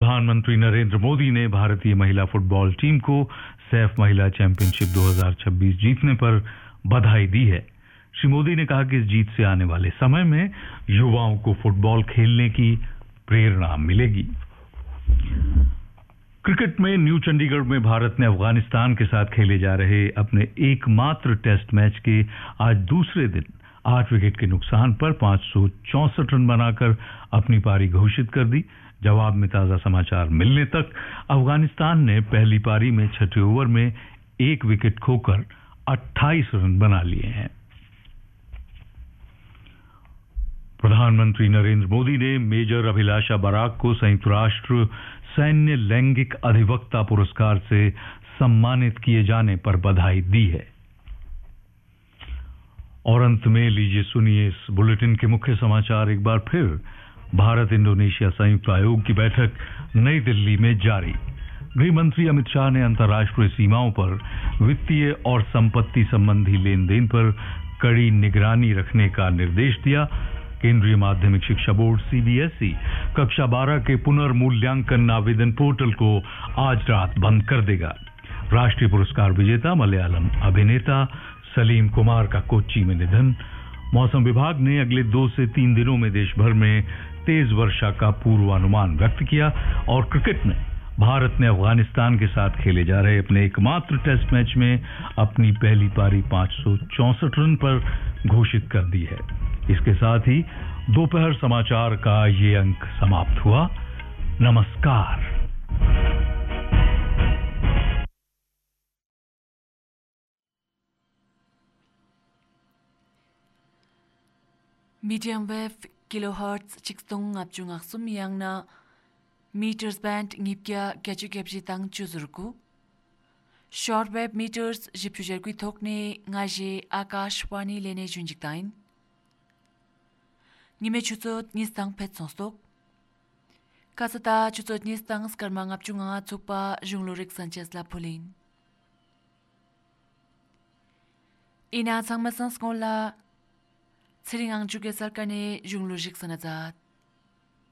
प्रधानमंत्री नरेंद्र मोदी ने भारतीय महिला फुटबॉल टीम को सैफ महिला चैंपियनशिप 2026 जीतने पर बधाई दी है। श्री मोदी ने कहा कि इस जीत से आने वाले समय में युवाओं को फुटबॉल खेलने की प्रेरणा मिलेगी। क्रिकेट में न्यू चंडीगढ़ में भारत ने अफगानिस्तान के साथ खेले जा रहे अपने एकमात्र टेस्ट मैच के आज दूसरे दिन 8 विकेट के नुकसान पर 564 रन बनाकर अपनी पारी घोषित कर दी। जवाब में ताजा समाचार मिलने तक अफगानिस्तान ने पहली पारी में छठे ओवर में 1 विकेट खोकर 28 रन बना लिए हैं। प्रधानमंत्री नरेंद्र मोदी ने मेजर अभिलाषा बराक को संयुक्त राष्ट्र सैन्य लैंगिक अधिवक्ता पुरस्कार से सम्मानित किए जाने पर बधाई दी है। और अंत में लीजिए सुनिए इस बुलेटिन के मुख्य समाचार एक बार फिर। भारत इंडोनेशिया संयुक्त आयोग की बैठक नई दिल्ली में जारी। गृह मंत्री अमित शाह ने अंतर्राष्ट्रीय सीमाओं पर वित्तीय और संपत्ति संबंधी लेन देन पर कड़ी निगरानी रखने का निर्देश दिया। केंद्रीय माध्यमिक शिक्षा बोर्ड सीबीएसई कक्षा 12 के पुनर्मूल्यांकन आवेदन पोर्टल को आज रात बंद कर देगा। राष्ट्रीय पुरस्कार विजेता मलयालम अभिनेता सलीम कुमार का कोच्चि में निधन। मौसम विभाग ने अगले 2 से 3 दिनों में देश भर में तेज वर्षा का पूर्वानुमान व्यक्त किया। और क्रिकेट में भारत ने अफगानिस्तान के साथ खेले जा रहे अपने एकमात्र टेस्ट मैच में अपनी पहली पारी 564 रन पर घोषित कर दी है। इसके साथ ही दोपहर समाचार का ये अंक समाप्त हुआ। नमस्कार। Medium wave kilohertz chikstung ngapchung aksum yangna meters band ngipkya gachu gapji tang chuzurku short wave meters jipjujerkui thokne ngaje akashwani lene junjiktain ngime chuzot nistang petsonstok kasata chuzot nistang skarma ngapchunga chukpa junglurik sanchez la polin ina sangmasang skola Tsering ang juga sarkane junglujik sanazat.